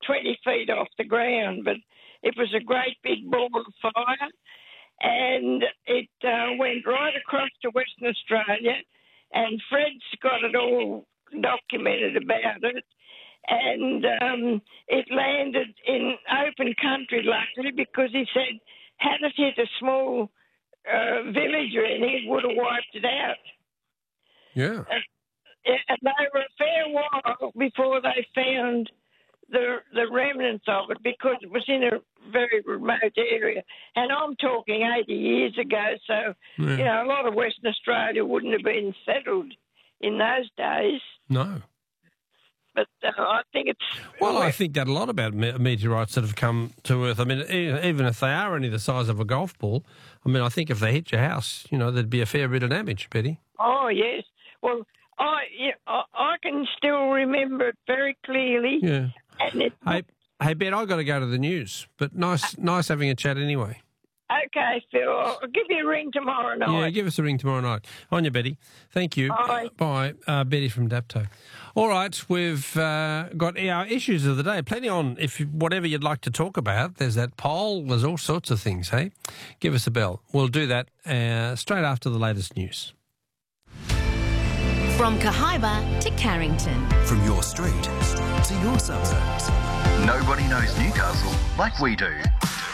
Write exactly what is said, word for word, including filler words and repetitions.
twenty feet off the ground, but it was a great big ball of fire, and it uh, went right across to Western Australia, and Fred's got it all documented about it, and um, it landed in open country, luckily, because he said, had it hit a small uh, village or anything, it would have wiped it out. Yeah. Uh, and they were a fair while before they found the the remnants of it, because it was in a very remote area. And I'm talking eighty years ago, so, Yeah. you know, a lot of Western Australia wouldn't have been settled in those days. No. But uh, I think it's... Well, I think that a lot about me- meteorites that have come to Earth. I mean, e- even if they are only the size of a golf ball, I mean, I think if they hit your house, you know, there'd be a fair bit of damage, Betty. Oh, yes. Well, I, yeah, I, I can still remember it very clearly. Yeah. And it, Hey, hey, Bet, I've got to go to the news, but nice, nice having a chat anyway. Okay, Phil, I'll give you a ring tomorrow night. Yeah, give us a ring tomorrow night. On you, Betty. Thank you. Bye. Bye. Uh, Betty from Dapto. All right, we've uh, got our issues of the day. Plenty on. If you, whatever you'd like to talk about, there's that poll. There's all sorts of things, hey? Give us a bell. We'll do that uh, straight after the latest news. From Cahaiba to Carrington. From your street to your suburbs. Nobody knows Newcastle like we do.